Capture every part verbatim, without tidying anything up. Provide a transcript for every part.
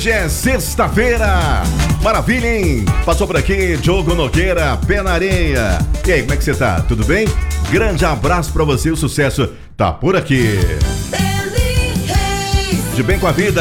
Hoje é sexta-feira. Maravilha, hein? Passou por aqui, Diogo Nogueira, Pé na Areia. E aí, como é que você tá? Tudo bem? Grande abraço pra você, o sucesso tá por aqui. De bem com a vida.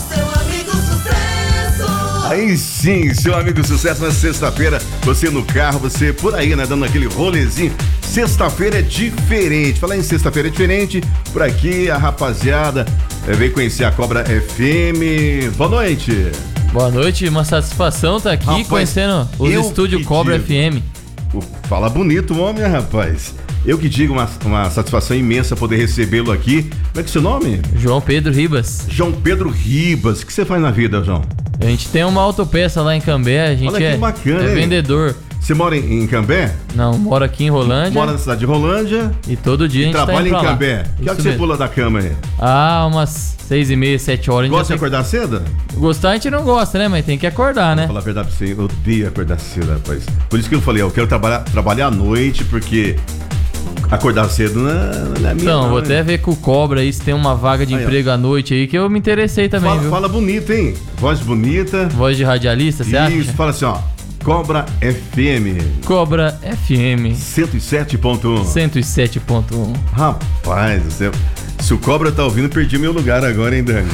Aí sim, seu amigo sucesso na sexta-feira, você no carro, você por aí, né, dando aquele rolezinho. Sexta-feira é diferente, falar em sexta-feira é diferente, por aqui a rapaziada é, veio conhecer a Cobra F M. Boa noite. Boa noite, uma satisfação estar tá aqui rapaz, conhecendo os estúdios Cobra digo. F M. Fala bonito o homem, rapaz. Eu que digo, uma, uma satisfação imensa poder recebê-lo aqui. Como é que é o seu nome? João Pedro Ribas. João Pedro Ribas, o que você faz na vida, João? A gente tem uma autopeça lá em Cambé, a gente Olha que é, bacana, é vendedor. Você mora em, em Cambé? Não, moro aqui em Rolândia. Mora na cidade de Rolândia. E todo dia e a gente trabalha tá em Cambé. Que hora que você pula da cama aí? Ah, umas seis e meia, sete horas. Gosta de acordar tem... cedo? Gostar a gente não gosta, né? Mas tem que acordar, né? Vou falar a verdade pra você, eu odeio acordar cedo, rapaz. Por isso que eu falei, eu quero trabalhar, trabalhar à noite, porque acordar cedo não é, não é minha. Então, não, vou hein? até ver com o Cobra aí se tem uma vaga de aí, emprego ó. à noite aí, que eu me interessei também, fala, viu? Fala bonito, hein? Voz bonita. Voz de radialista, você acha? Isso, fala assim, ó. Cobra F M. Cobra F M. cento e sete ponto um. cento e sete ponto um. Rapaz do céu. Se o Cobra tá ouvindo, perdi meu lugar agora, hein, Dani?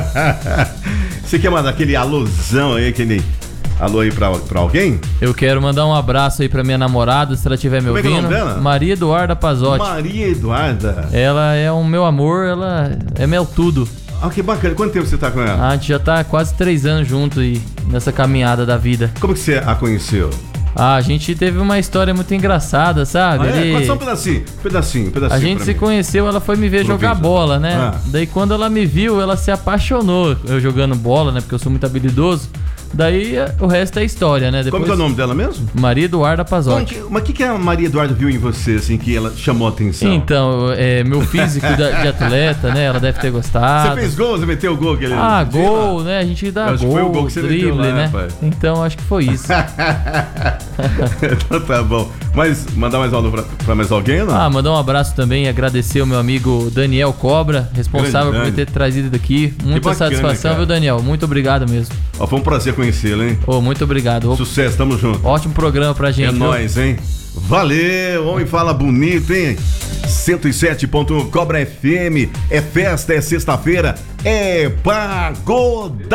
Você quer mandar aquele alusão aí, aquele alô aí pra, pra alguém? Eu quero mandar um abraço aí pra minha namorada, se ela estiver me ouvindo. Como é que é o nome dela? Maria Eduarda Pazotti. Maria Eduarda. Ela é o meu amor, ela é meu tudo. Ah, que bacana. Quanto tempo você tá com ela? Ah, a gente já tá quase três anos juntos aí, nessa caminhada da vida. Como que você a conheceu? Ah, a gente teve uma história muito engraçada, sabe? Ah, é? Ele... Conta só um pedacinho, um pedacinho, um pedacinho. A gente se mim. conheceu, ela foi me ver jogar bola, né? Ah. Daí quando ela me viu, ela se apaixonou, eu jogando bola, né? Porque eu sou muito habilidoso. Daí o resto é história, né? Depois... Como que é o nome dela mesmo? Maria Eduarda Pazotti. Que, mas o que, que a Maria Eduarda viu em você, assim, que ela chamou a atenção? Então, é, meu físico de atleta, né? Ela deve ter gostado. Você fez gol? Você meteu o gol? Aquele ah, gol, né? A gente dá gol, foi o gol que você drible, meteu lá, né? Rapaz. Então, acho que foi isso. Então tá bom. Mas mandar mais um alô pra, pra mais alguém, não? Ah, mandar um abraço também e agradecer o meu amigo Daniel Cobra, responsável por me ter trazido daqui. Muita bacana, satisfação, cara. Viu, Daniel? Muito obrigado mesmo. Ó, foi um prazer conhecê-lo, hein? Oh, muito obrigado. Sucesso, tamo junto. Ótimo programa pra gente. É nóis, hein? Valeu, homem fala bonito, hein? cento e sete ponto um Cobra F M. É festa, é sexta-feira, é pagoda.